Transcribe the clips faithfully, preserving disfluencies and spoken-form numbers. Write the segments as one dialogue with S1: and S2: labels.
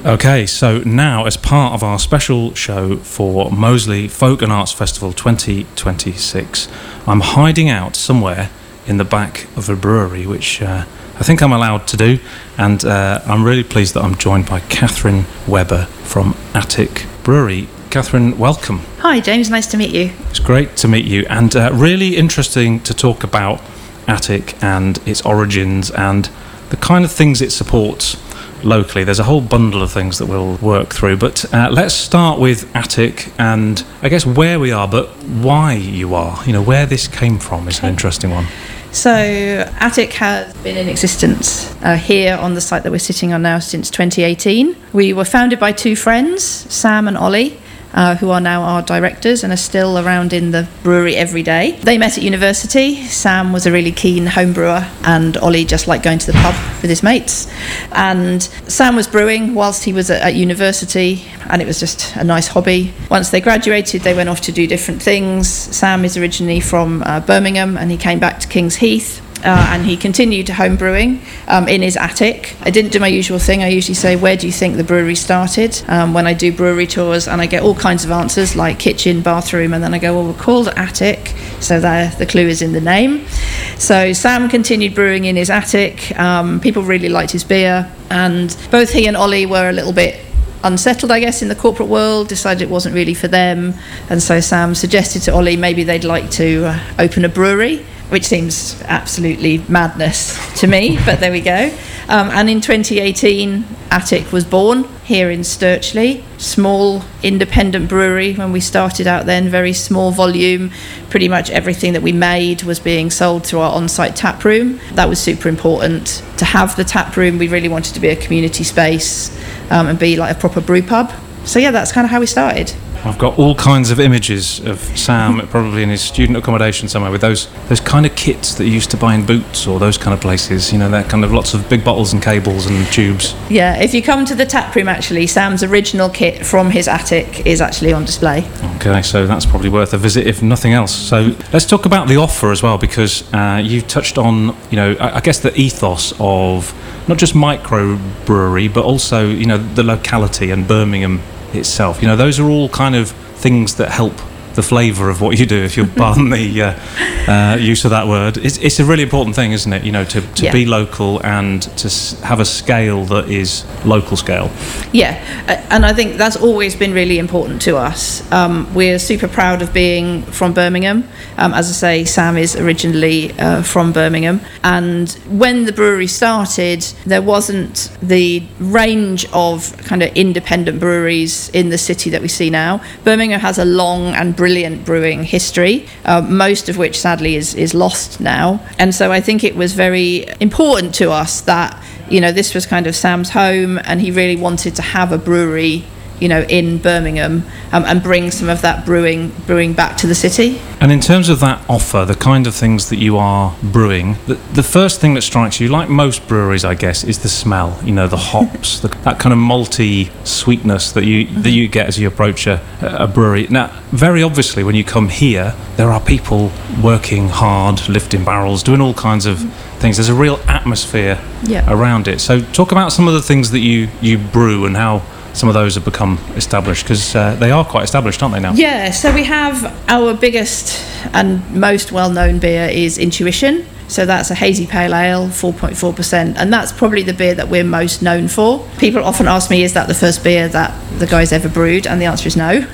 S1: Okay, so now as part of our special show for Moseley Folk and Arts Festival twenty twenty-six, I'm hiding out somewhere in the back of a brewery, which uh, I think I'm allowed to do, and uh, I'm really pleased that I'm joined by Catherine Webber from Attic Brewery. Catherine, welcome.
S2: Hi James, nice to meet you.
S1: It's great to meet you, and uh, really interesting to talk about Attic and its origins and the kind of things it supports locally. There's a whole bundle of things that we'll work through, but uh, let's start with Attic and I guess where we are, but why you are. You know, where this came from is an interesting one.
S2: So Attic has been in existence uh, here on the site that we're sitting on now since twenty eighteen. We were founded by two friends, Sam and Ollie, Uh, who are now our directors and are still around in the brewery every day. They met at university. Sam was a really keen home brewer and Ollie just liked going to the pub with his mates. And Sam was brewing whilst he was at, at university, and it was just a nice hobby. Once they graduated, they went off to do different things. Sam is originally from uh, Birmingham, and he came back to King's Heath. Uh, and he continued home brewing um, in his attic. I didn't do my usual thing. I usually say, where do you think the brewery started? Um, when I do brewery tours, and I get all kinds of answers like kitchen, bathroom, and then I go, well, we're called Attic, so the, the clue is in the name. So Sam continued brewing in his attic. Um, people really liked his beer, and both he and Ollie were a little bit unsettled, I guess, in the corporate world, decided it wasn't really for them, and so Sam suggested to Ollie maybe they'd like to uh, open a brewery, which seems absolutely madness to me, but there we go. Um, and in twenty eighteen, Attic was born here in Sturchley. Small independent brewery when we started out then, very small volume. Pretty much everything that we made was being sold through our on-site tap room. That was super important. To have the tap room, we really wanted to be a community space um, and be like a proper brew pub. So yeah, that's kind of how we started.
S1: I've got all kinds of images of Sam probably in his student accommodation somewhere with those those kind of kits that you used to buy in Boots or those kind of places, you know, that kind of lots of big bottles and cables and tubes.
S2: Yeah, if you come to the tap room, actually, Sam's original kit from his attic is actually on display.
S1: Okay, so that's probably worth a visit if nothing else. So let's talk about the offer as well, because uh, you touched on, you know, I, I guess the ethos of not just microbrewery, but also, you know, the locality and Birmingham itself. You know, those are all kind of things that help the flavour of what you do, if you'll pardon the uh, uh, use of that word. It's, it's a really important thing, isn't it? You know, to, to
S2: yeah.
S1: be local and to s- have a scale that is local scale.
S2: Yeah, and I think that's always been really important to us. Um, we're super proud of being from Birmingham. Um, as I say, Sam is originally uh, from Birmingham. And when the brewery started, there wasn't the range of kind of independent breweries in the city that we see now. Birmingham has a long and brilliant brewing history, uh, most of which sadly is, is lost now. And so I think it was very important to us that, you know, this was kind of Sam's home and he really wanted to have a brewery, you know, in Birmingham um, and bring some of that brewing brewing back to the city.
S1: And in terms of that offer, the kind of things that you are brewing, the, the first thing that strikes you, like most breweries, I guess, is the smell. You know, the hops, the, that kind of malty sweetness that you mm-hmm. that you get as you approach a, a brewery. Now, very obviously, when you come here, there are people working hard, lifting barrels, doing all kinds of mm-hmm. things. There's a real atmosphere
S2: yeah.
S1: around it. So, talk about some of the things that you you brew and how some of those have become established, because uh, they are quite established, aren't they now?
S2: Yeah, so we have our biggest and most well-known beer is Intuition. So that's a hazy pale ale, four point four percent, and that's probably the beer that we're most known for. People often ask me, is that the first beer that the guys ever brewed? And the answer is no.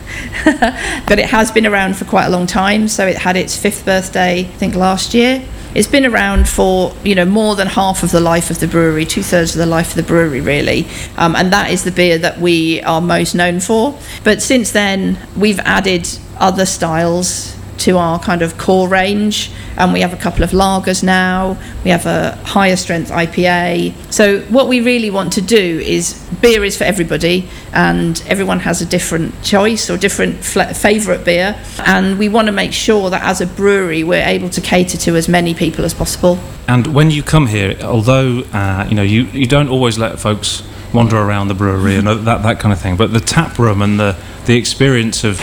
S2: But it has been around for quite a long time, so it had its fifth birthday, I think, last year. It's been around for, you know, more than half of the life of the brewery, two-thirds of the life of the brewery, really. Um, and that is the beer that we are most known for. But since then, we've added other styles to our kind of core range, and we have a couple of lagers now. We have a higher strength I P A. So what we really want to do is, beer is for everybody, and everyone has a different choice or different fl- favourite beer, and we want to make sure that as a brewery we're able to cater to as many people as possible.
S1: And when you come here, although uh, you know you, you don't always let folks wander around the brewery and that that kind of thing, but the tap room and the the experience of just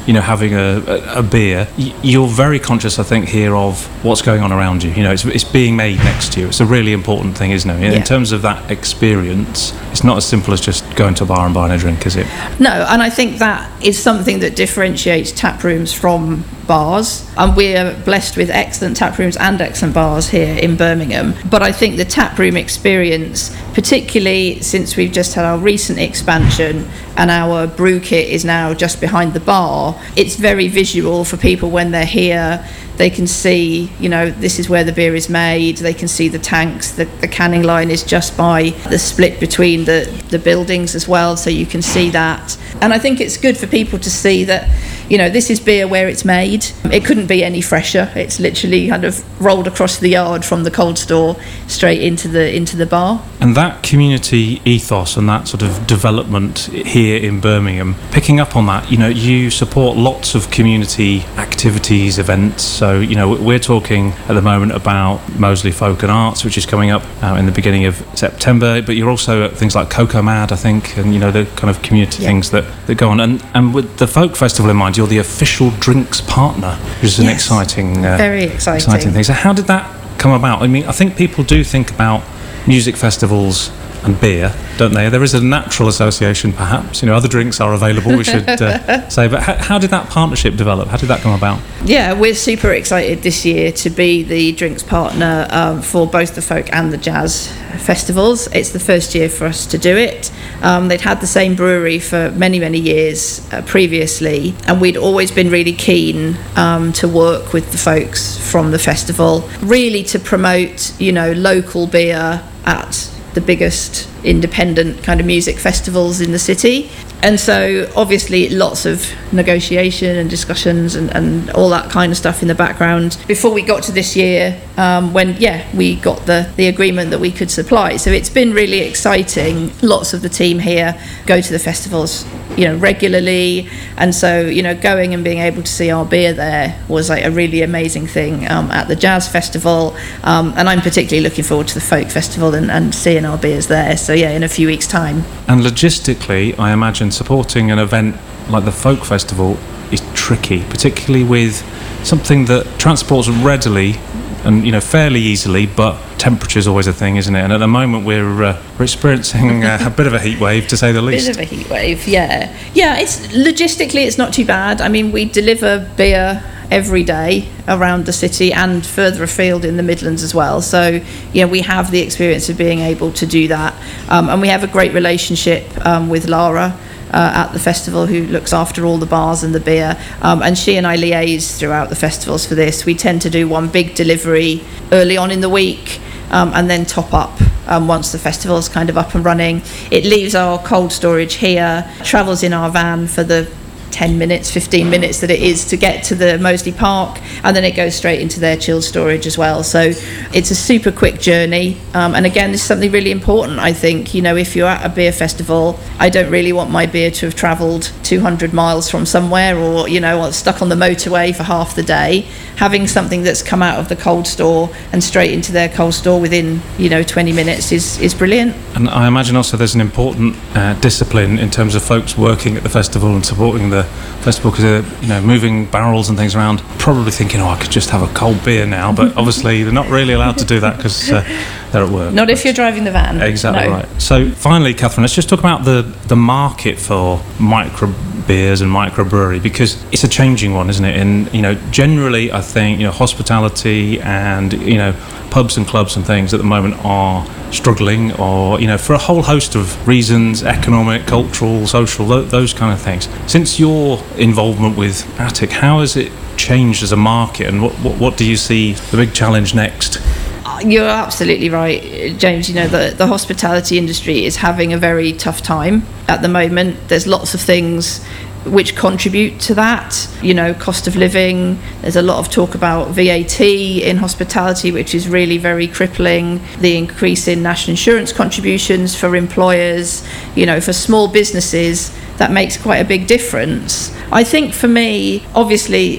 S1: you know, having a, a, a beer, y- you're very conscious, I think, here of what's going on around you. You know, it's, it's being made next to you. It's a really important thing, isn't it? In,
S2: Yeah.
S1: in terms of that experience, it's not as simple as just going to a bar and buying a drink, is it?
S2: No, and I think that is something that differentiates tap rooms from bars. And we're blessed with excellent tap rooms and excellent bars here in Birmingham. But I think the tap room experience, particularly since we've just had our recent expansion and our brew kit is now just behind the bar, it's very visual for people when they're here. They can see, you know, this is where the beer is made. They can see the tanks. The, the canning line is just by the split between the, the buildings as well, so you can see that. And I think it's good for people to see that, you know, this is beer where it's made. It couldn't be any fresher. It's literally kind of rolled across the yard from the cold store straight into the into the bar.
S1: And that community ethos and that sort of development here in Birmingham, picking up on that, you know, you support lots of community activities, events. So, you know, we're talking at the moment about Moseley Folk and Arts, which is coming up uh, in the beginning of September. But you're also at things like Cocoa Mad, I think, and, you know, the kind of community
S2: Yeah.
S1: things that, that go on. And, and with the Folk Festival in mind, you're the official drinks partner, which is an
S2: Yes.
S1: exciting, uh,
S2: Very exciting.
S1: exciting thing. So how did that come about? I mean, I think people do think about music festivals and beer, don't they? There is a natural association, perhaps. You know, other drinks are available, we should uh, say. But how, how did that partnership develop? How did that come about?
S2: Yeah, we're super excited this year to be the drinks partner um, for both the folk and the jazz festivals. It's the first year for us to do it. Um, they'd had the same brewery for many, many years uh, previously, and we'd always been really keen um, to work with the folks from the festival, really to promote, you know, local beer at the biggest independent kind of music festivals in the city. And so obviously lots of negotiation and discussions and, and all that kind of stuff in the background before we got to this year, um, when yeah we got the the agreement that we could supply. So it's been really exciting. Lots of the team here go to the festivals, you know, regularly, and so, you know, going and being able to see our beer there was like a really amazing thing um, at the jazz festival, um, and I'm particularly looking forward to the folk festival and, and seeing our beers there. So yeah, in a few weeks' time.
S1: And logistically, I imagine supporting an event like the Folk Festival is tricky, particularly with something that transports readily and, you know, fairly easily, but temperature's always a thing, isn't it? And at the moment we're uh, we're experiencing uh, a bit of a heat wave, to say the least.
S2: Bit of a heat wave, yeah. Yeah, it's logistically it's not too bad. I mean, we deliver beer every day around the city and further afield in the Midlands as well. So, you know, we have the experience of being able to do that. Um, and we have a great relationship um, with Lara uh, at the festival, who looks after all the bars and the beer. Um, and she and I liaise throughout the festivals for this. We tend to do one big delivery early on in the week, um, and then top up um, once the festival's kind of up and running. It leaves our cold storage here, travels in our van for the ten minutes, fifteen minutes that it is to get to the Moseley Park, and then it goes straight into their chilled storage as well. So it's a super quick journey. Um, and again, this is something really important, I think. You know, if you're at a beer festival, I don't really want my beer to have travelled two hundred miles from somewhere, or, you know, or stuck on the motorway for half the day. Having something that's come out of the cold store and straight into their cold store within, you know, twenty minutes is, is brilliant.
S1: And I imagine also there's an important uh, discipline in terms of folks working at the festival and supporting the festival, because they're, you know, moving barrels and things around, probably thinking, oh, I could just have a cold beer now, but obviously they're not really allowed to do that because uh, they're at work.
S2: Not if you're driving the van.
S1: Exactly
S2: No.
S1: right. So finally, Catherine, let's just talk about the, the market for micro beers and microbrewery, because it's a changing one, isn't it? And, you know, generally I think, you know, hospitality and, you know, pubs and clubs and things at the moment are struggling, or, you know, for a whole host of reasons, economic, cultural, social, th- those kind of things. Since your involvement with Attic, how has it changed as a market, and what, what, what do you see the big challenge next?
S2: You're absolutely right, James. You know, the, the hospitality industry is having a very tough time at the moment. There's lots of things which contribute to that. You know, cost of living. There's a lot of talk about V A T in hospitality, which is really very crippling. The increase in national insurance contributions for employers, you know, for small businesses, that makes quite a big difference. I think for me, obviously,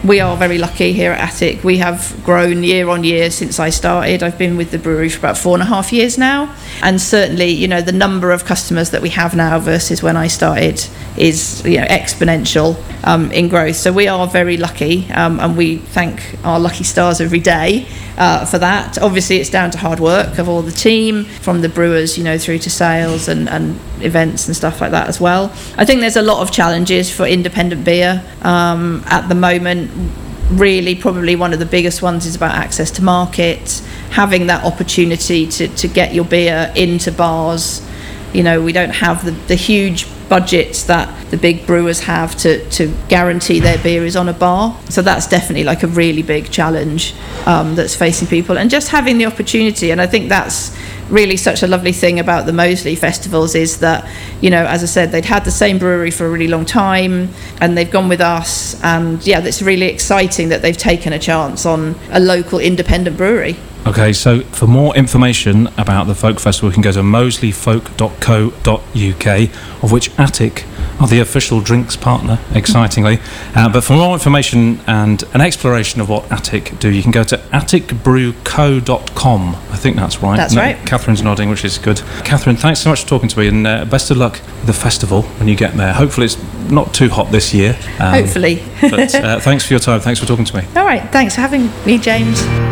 S2: we are very lucky here at Attic. We have grown year on year since I started. I've been with the brewery for about four and a half years now. And certainly, you know, the number of customers that we have now versus when I started is, you know, exponential um, in growth. So we are very lucky, um, and we thank our lucky stars every day uh, for that. Obviously, it's down to hard work of all the team, from the brewers, you know, through to sales and, and events and stuff like that as well. I think there's a lot of challenges for independent beer um, at the moment. Really, probably one of the biggest ones is about access to market, having that opportunity to, to get your beer into bars. You know, we don't have the, the huge budgets that the big brewers have to, to guarantee their beer is on a bar. So that's definitely like a really big challenge um, that's facing people. And just having the opportunity, and I think that's really such a lovely thing about the Moseley festivals, is that, you know, as I said, they'd had the same brewery for a really long time and they've gone with us, and yeah, that's really exciting that they've taken a chance on a local independent brewery.
S1: Okay, so for more information about the Folk Festival, you can go to moseley folk dot co dot uk, of which Attic are the official drinks partner, excitingly. Uh, but for more information and an exploration of what Attic do, you can go to attic brew co dot com. I think that's right.
S2: That's
S1: no,
S2: right.
S1: Catherine's nodding, which is good. Catherine, thanks so much for talking to me, and uh, best of luck with the festival when you get there. Hopefully it's not too hot this year. Um,
S2: Hopefully.
S1: but uh, thanks for your time. Thanks for talking to me.
S2: All right, thanks for having me, James.